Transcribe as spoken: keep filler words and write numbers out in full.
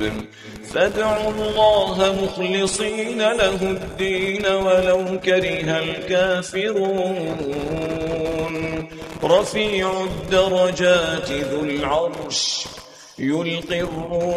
فادعوا الله مخلصين له الدين ولو كره الكافرون رفيع الدرجات ذو العرش يلقي الروح